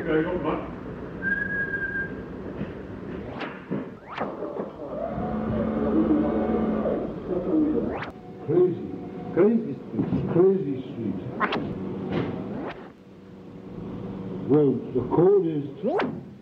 going on much. Crazy. Crazy street. Crazy street. Well, the code is